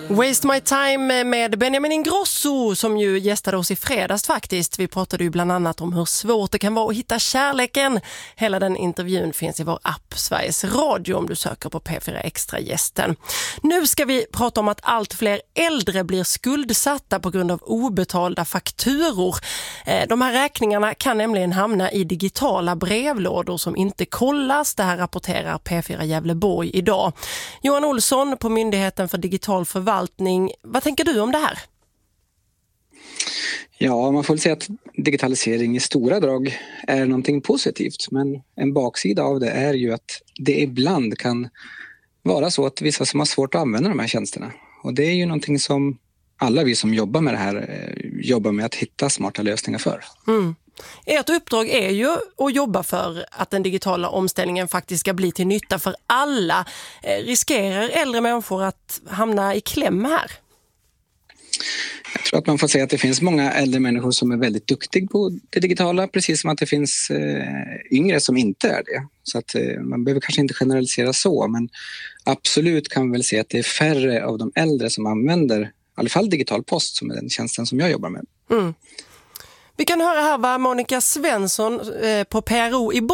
Waste My Time med Benjamin Ingrosso som ju gästade oss i fredags faktiskt. Vi pratade ju bland annat om hur svårt det kan vara att hitta kärleken. Hela den intervjun finns i vår app Sveriges Radio om du söker på P4 Extra gästen. Nu ska vi prata om att allt fler äldre blir skuldsatta på grund av obetalda fakturor. De här räkningarna kan nämligen hamna i digitala brevlådor som inte kollas. Det här rapporterar P4 Gävleborg idag. Johan Olsson på Myndigheten för digital förvaltning. Vad tänker du om det här? Ja, man får väl säga att digitalisering i stora drag är någonting positivt. Men en baksida av det är ju att det ibland kan vara så att vissa som har svårt att använda de här tjänsterna. Och det är ju någonting som alla vi som jobbar med det här jobbar med att hitta smarta lösningar för. Mm. Ert uppdrag är ju att jobba för att den digitala omställningen faktiskt ska bli till nytta för alla. Riskerar äldre människor att hamna i kläm här? Jag tror att man får säga att det finns många äldre människor som är väldigt duktiga på det digitala, precis som att det finns yngre som inte är det. Så att man behöver kanske inte generalisera så, men absolut kan vi väl se att det är färre av de äldre som använder i alla fall digital post, som är den tjänsten som jag jobbar med. Mm. Vi kan höra här vad Monica Svensson på PRO i